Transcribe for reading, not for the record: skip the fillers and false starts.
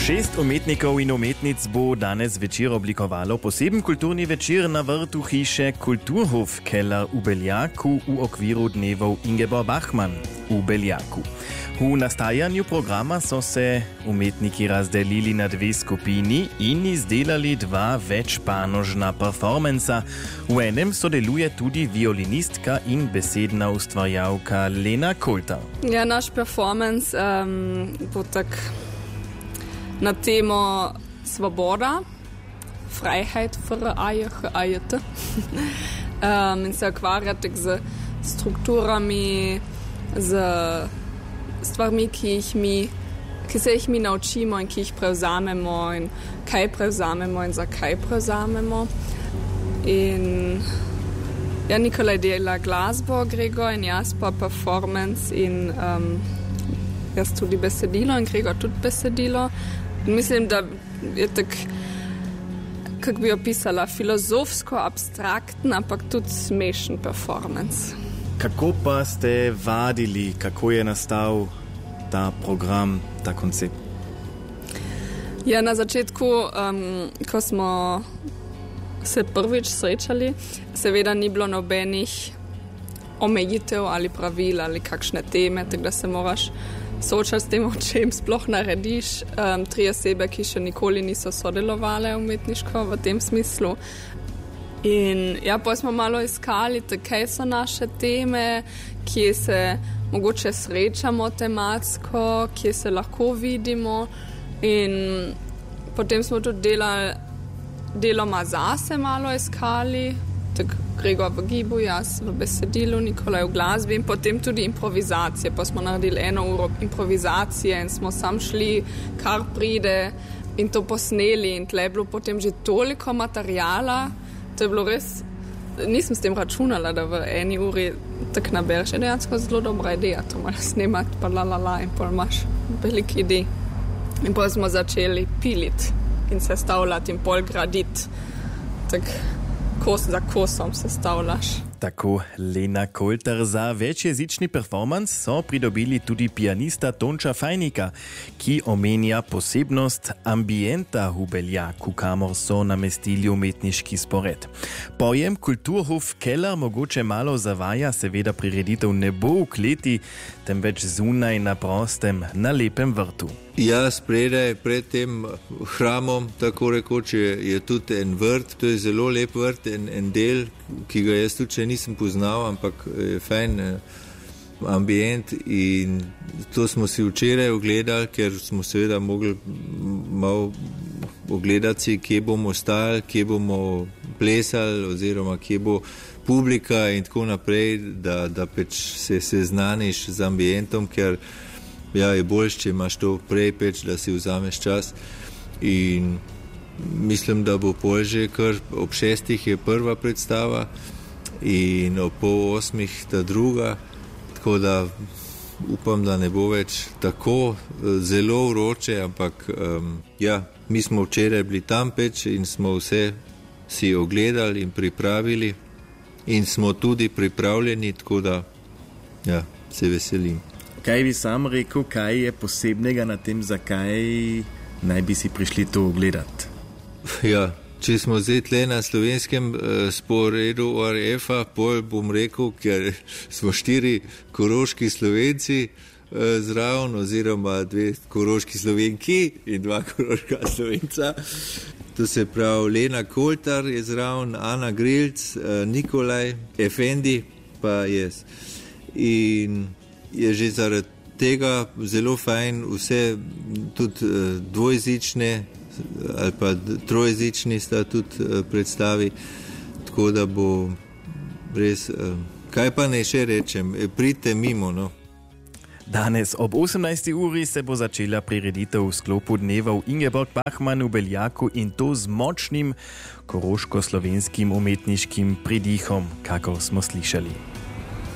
6 umetnikov in umetnic bo danes večer oblikovalo poseben kulturni večer na vrtu hiše Kulturhof Keller v Beljaku v okviru dnevov Ingeborg Bachmann v Beljaku. V nastajanju programa so se umetniki razdelili na dve skupini in izdelali dva večpanožna performansa. V enem sodeluje tudi violinistka in besedna ustvarjalka Lena Koltar. Ja, naš performance bo tak na temo svoboda, Freiheit für H-A-J-T. In se ukvarjate z strukturami, z stvarmi, ki se jih mi naučimo in ki jih prevzamemo in kaj prevzamemo in zakaj prevzamemo. In ja, Nikolaj dela glasbo, Gregor in jaz pa performance in jaz tudi besedilo in Gregor tudi besedilo. Mislim, da je tak, kako bi opisala, filozofsko abstrakten, ampak tudi smešen performance. Kako pa ste vadili, kako je nastal ta program, ta koncept? Ja, na začetku, ko smo se prvič srečali, seveda ni bilo nobenih omejitev ali pravil ali kakšne teme, tako da se moraš soočati s tem, o čem sploh narediš. 3 osebe, ki še nikoli niso sodelovale umetniško v tem smislu. In ja, pa smo malo iskali, kaj so naše teme, kje se mogoče srečamo tematsko, kje se lahko vidimo. In potem smo tudi deloma zase malo iskali, tako Gregor v gibu, jaz v besedilu, Nikolaj v glasbi in potem tudi improvizacije. Pa smo naredili 1 uro improvizacije in smo sam šli, kar pride in to posneli in tle je bilo potem že toliko materijala. To je bilo res, nisem s tem računala, da v 1 uri tak nabereš. Je dejansko zelo dobra ideja, to malo snemati, pa in pol imaš veliki idej. In pol smo začeli piliti in sestavljati in pol graditi. Tak kos za kosom sestavljaš. Tako Lena Koltar. Za večjezični performance so pridobili tudi pianista Tonča Fajnika, ki omenja posebnost ambienta v Beljaku, kamor so namestili umetniški spored. Pojem Kulturhof Keller mogoče malo zavaja, seveda prireditev ne bo v kleti, temveč zunaj na prostem, na lepem vrtu. Ja, spredaj, pred tem hramom, tako rekoč, je tudi en vrt, to je zelo lep vrt, en del, ki ga jaz tudi še nisem poznal, ampak je fajn ambient in to smo si včeraj ogledali, ker smo seveda mogli malo ogledati si, kje bomo stajali, kje bomo plesali oziroma kje bo publika in tako naprej, da pač se seznaniš z ambientom, ker ja, je boljš, če imaš to prej peč, da si vzameš čas. In mislim, da bo pol že kar ob 6 je prva predstava in ob 7:30 ta druga. Tako da upam, da ne bo več tako zelo vroče, ampak ja, mi smo včeraj bili tam peč in smo vse si ogledali in pripravili in smo tudi pripravljeni, tako da ja, se veselim. Kaj bi sam rekel, kaj je posebnega na tem, zakaj naj bi si prišli to ogledati? Ja, če smo zdaj tle na slovenskem sporedu ORF-a, pol bom rekel, ker smo 4 koroški Slovenci zraven, oziroma 2 koroški Slovenki in 2 koroška Slovenca. To se pravi, Lena Koltar je zraven, Ana Grilc, Nikolaj, Efendi pa jaz. In je že zaradi tega zelo fajn vse tudi dvojezične ali pa trojezični sta tudi predstavi, tako da bo res, kaj pa ne še rečem, pridite mimo, no. Danes ob 18. uri se bo začela prireditev v sklopu dnevov Ingeborg Bachmann v Beljaku in to z močnim koroško-slovenskim umetniškim pridihom, kakor smo slišali.